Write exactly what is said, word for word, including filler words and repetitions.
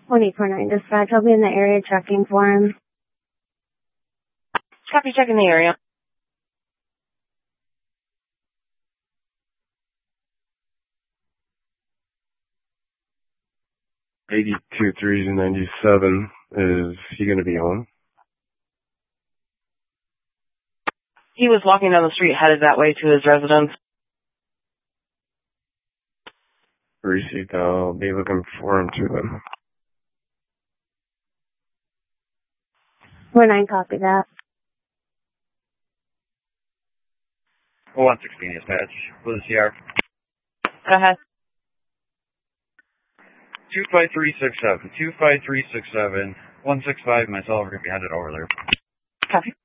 one eight four nine dispatch. I'll be in the area checking for him. Copy, checking the area. eighty-two three ninety-seven. Is he going to be home? He was walking down the street headed that way to his residence. Received. I'll be looking for him too then. four nine, copy that. one sixteen dispatch. With a C R. Go ahead. two five three six seven. two five three six seven. one six five, myself are going to be headed over there. Copy.